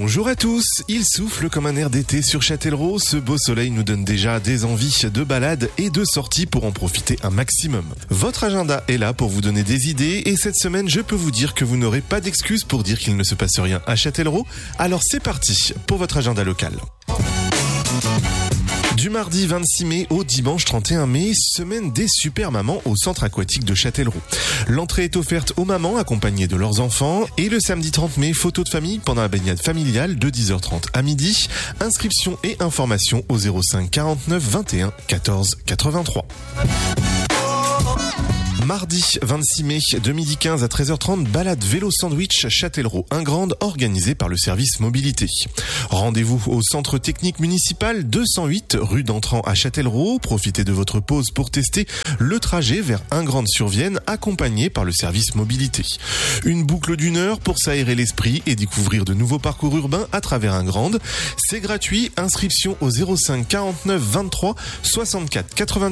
Bonjour à tous, il souffle comme un air d'été sur Châtellerault. Ce beau soleil nous donne déjà des envies de balade et de sorties pour en profiter un maximum. Votre agenda est là pour vous donner des idées et cette semaine, je peux vous dire que vous n'aurez pas d'excuses pour dire qu'il ne se passe rien à Châtellerault. Alors c'est parti pour votre agenda local. Du mardi 26 mai au dimanche 31 mai, semaine des super mamans au centre aquatique de Châtellerault. L'entrée est offerte aux mamans accompagnées de leurs enfants et le samedi 30 mai, photo de famille pendant la baignade familiale de 10h30 à midi. Inscription et information au 05 49 21 14 83. Mardi 26 mai, de midi 15 à 13h30, balade vélo sandwich Châtellerault-Ingrande organisée par le service mobilité. Rendez-vous au centre technique municipal 208 rue d'Entrant à Châtellerault. Profitez de votre pause pour tester le trajet vers Ingrande-sur-Vienne accompagné par le service mobilité. Une boucle d'1 heure pour s'aérer l'esprit et découvrir de nouveaux parcours urbains à travers Ingrande. C'est gratuit, inscription au 05 49 23 64 90.